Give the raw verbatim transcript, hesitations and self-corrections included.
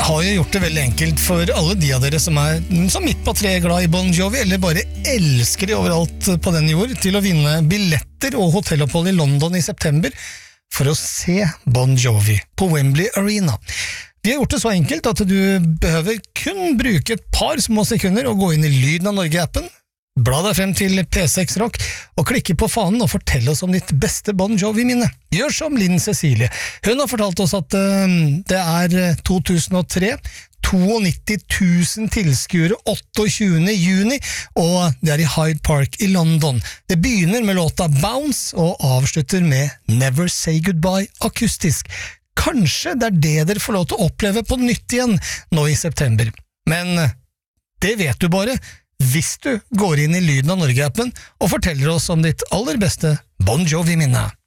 har jo gjort det veldig enkelt for alle de av dere som er som midt på tre glad i Bon Jovi, eller bare elsker de overalt på den jord, til å vinne billetter og hotellopphold i London i september for å se Bon Jovi på Wembley Arena. Vi har gjort det så enkelt at du behøver kun bruke et par små sekunder og gå inn i Lyden av Norge-appen, bla deg frem til P seks Rock og klikke på fanen og fortell oss om ditt beste Bon Jovi-minne. Gjør som Linn Cecilie. Hun har fortalt oss at uh, det er to tusen og tre, nittito tusen tilskuere tjuende juni, og det er i Hyde Park i London. Det begynner med låta Bounce og avslutter med Never Say Goodbye akustisk. Kanskje det er det dere får lov til å oppleve på nytt igjen nå i september. Men det vet du bare hvis du går inn i Lyden av Norge-appen og forteller oss om ditt aller beste Bon Jovi-minne.